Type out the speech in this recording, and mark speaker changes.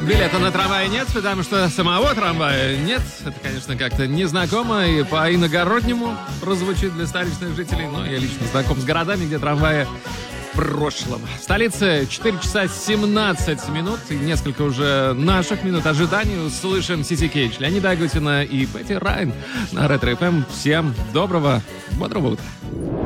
Speaker 1: Билета на трамвай нет, потому что самого трамвая нет. Это, конечно, как-то незнакомо и по-иногороднему прозвучит для столичных жителей. Но я лично знаком с городами, где трамваи в прошлом. В столице 4 часа 17 минут и несколько уже наших минут ожидания. Услышим Сиси Кейдж, Леонида Агутина и Петти Райн на Ретро ФМ. Всем доброго, бодрого утра.